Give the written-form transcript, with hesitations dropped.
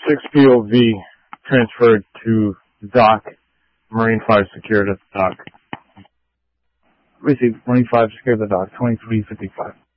6 POV transferred to the dock. Marine 5 secured at the dock. Receive Marine 5 secured at the dock, 2355.